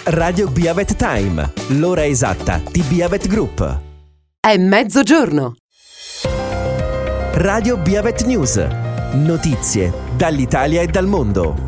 Radio Biavet Time, l'ora esatta di Biavet Group. È mezzogiorno. Radio Biavet News, notizie dall'Italia e dal mondo.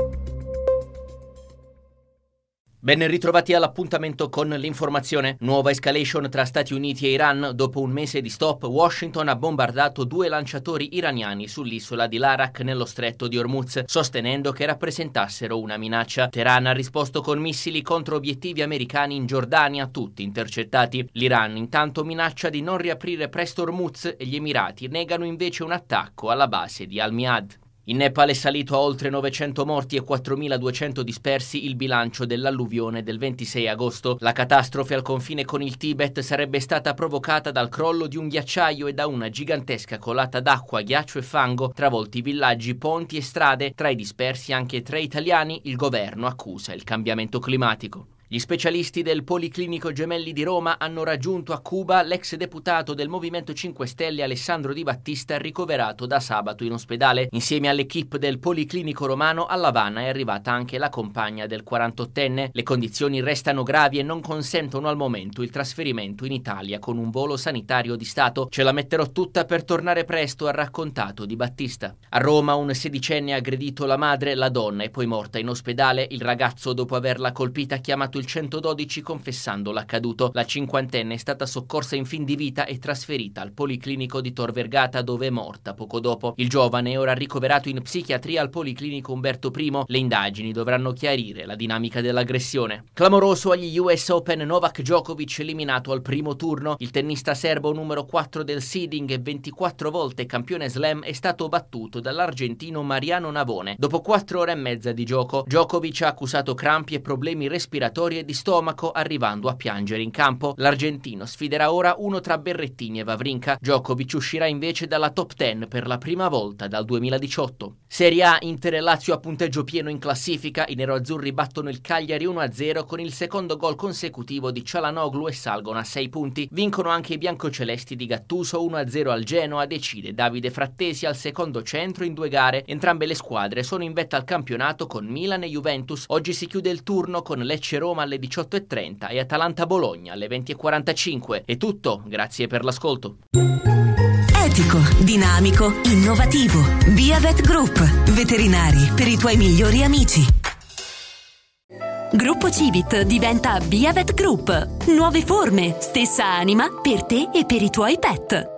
Ben ritrovati all'appuntamento con l'informazione. Nuova escalation tra Stati Uniti e Iran. Dopo un mese di stop, Washington ha bombardato 2 lanciatori iraniani sull'isola di Larak nello stretto di Hormuz, sostenendo che rappresentassero una minaccia. Teheran ha risposto con missili contro obiettivi americani in Giordania, tutti intercettati. L'Iran intanto minaccia di non riaprire presto Hormuz e gli Emirati negano invece un attacco alla base di Al-Miad. In Nepal è salito a oltre 900 morti e 4.200 dispersi il bilancio dell'alluvione del 26 agosto. La catastrofe al confine con il Tibet sarebbe stata provocata dal crollo di un ghiacciaio e da una gigantesca colata d'acqua, ghiaccio e fango, travolti villaggi, ponti e strade, tra i dispersi anche 3 italiani. Il governo accusa il cambiamento climatico. Gli specialisti del Policlinico Gemelli di Roma hanno raggiunto a Cuba l'ex deputato del Movimento 5 Stelle Alessandro Di Battista, ricoverato da sabato in ospedale. Insieme all'equipe del Policlinico romano all'Havana è arrivata anche la compagna del 48enne. Le condizioni restano gravi e non consentono al momento il trasferimento in Italia con un volo sanitario di Stato. Ce la metterò tutta per tornare presto, ha raccontato Di Battista. A Roma un sedicenne ha aggredito la madre, la donna è poi morta in ospedale. Il ragazzo, dopo averla colpita, ha chiamato il 112 confessando l'accaduto. La cinquantenne è stata soccorsa in fin di vita e trasferita al Policlinico di Tor Vergata, dove è morta poco dopo. Il giovane è ora ricoverato in psichiatria al Policlinico Umberto I. Le indagini dovranno chiarire la dinamica dell'aggressione. Clamoroso agli US Open, Novak Djokovic eliminato al primo turno. Il tennista serbo numero 4 del seeding e 24 volte campione slam è stato battuto dall'argentino Mariano Navone. Dopo 4 ore e mezza di gioco, Djokovic ha accusato crampi e problemi respiratori e di stomaco, arrivando a piangere in campo. L'argentino sfiderà ora uno tra Berrettini e Wawrinka. Djokovic uscirà invece dalla top 10 per la prima volta dal 2018. Serie A, Inter e Lazio a punteggio pieno in classifica. I neroazzurri battono il Cagliari 1-0 con il secondo gol consecutivo di Çalhanoğlu e salgono a 6 punti. Vincono anche i biancocelesti di Gattuso 1-0 al Genoa, decide Davide Frattesi al secondo centro in 2 gare. Entrambe le squadre sono in vetta al campionato con Milan e Juventus. Oggi si chiude il turno con Lecce-Roma alle 18:30 e Atalanta-Bologna alle 20:45. È tutto, grazie per l'ascolto. Etico, dinamico, innovativo. Biavet Group, veterinari per i tuoi migliori amici. Gruppo Civit diventa Biavet Group. Nuove forme, stessa anima per te e per i tuoi pet.